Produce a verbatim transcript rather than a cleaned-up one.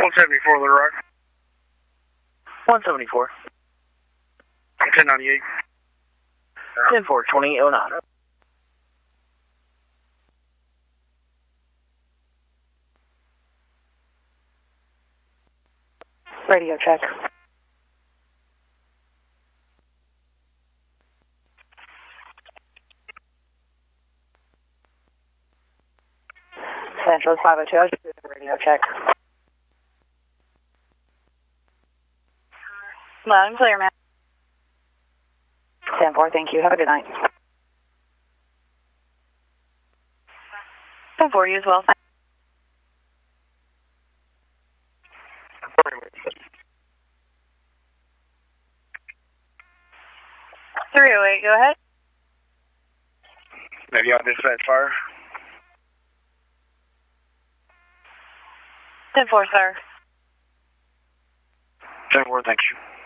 one seventy-four, Little Rock. one seventy-four. ten ninety-eight. ten four, twenty oh nine. Radio check. Central five oh two, I was just doing a radio check. Loud and clear, ma'am. ten four, thank you. Have a good night. ten four, you as well. three oh eight, go ahead. Maybe on dispatch fire. ten four, sir. ten four, thank you.